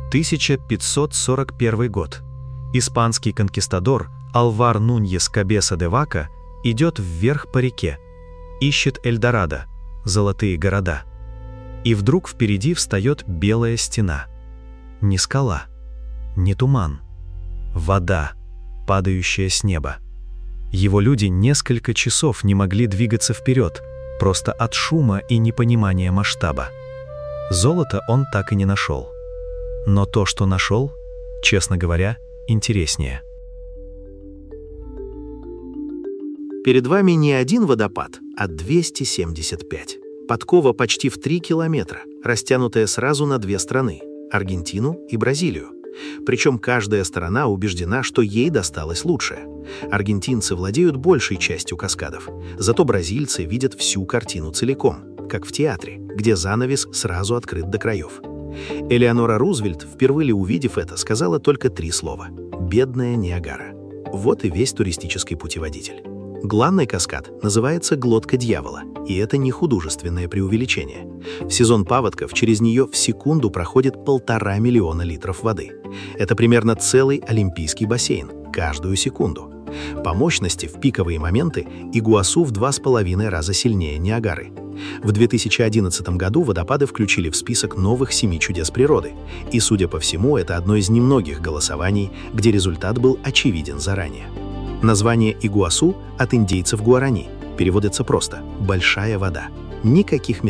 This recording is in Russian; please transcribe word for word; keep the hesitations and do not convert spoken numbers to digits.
тысяча пятьсот сорок первый год. Испанский конкистадор Алвар Нуньес Кабеса де Вака идет вверх по реке, ищет Эльдорадо, золотые города. И вдруг впереди встает белая стена. Не скала, не туман, вода, падающая с неба. Его люди несколько часов не могли двигаться вперед, просто от шума и непонимания масштаба. Золото он так и не нашел. Но то, что нашел, честно говоря, интереснее. Перед вами не один водопад, а двести семьдесят пять. Подкова почти в три километра, растянутая сразу на две страны – Аргентину и Бразилию. Причем каждая сторона убеждена, что ей досталось лучшее. Аргентинцы владеют большей частью каскадов, зато бразильцы видят всю картину целиком, как в театре, где занавес сразу открыт до краев. Элеонора Рузвельт, впервые увидев это, сказала только три слова – «Бедная Ниагара». Вот и весь туристический путеводитель. Главный каскад называется «Глотка дьявола», и это не художественное преувеличение. В сезон паводков через нее в секунду проходит полтора миллиона литров воды. Это примерно целый олимпийский бассейн, каждую секунду. По мощности в пиковые моменты Игуасу в два с половиной раза сильнее Ниагары. В две тысячи одиннадцатом году водопады включили в список новых семи чудес природы, и, судя по всему, это одно из немногих голосований, где результат был очевиден заранее. Название Игуасу от индейцев гуарани переводится просто «большая вода». Никаких